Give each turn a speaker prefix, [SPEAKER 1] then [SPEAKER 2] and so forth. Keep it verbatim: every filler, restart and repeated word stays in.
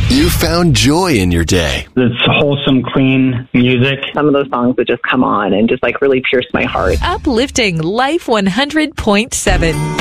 [SPEAKER 1] You found joy in your day.
[SPEAKER 2] It's wholesome, clean music.
[SPEAKER 3] Some of those songs would just come on and just like really pierce my heart.
[SPEAKER 4] Uplifting Life one hundred point seven.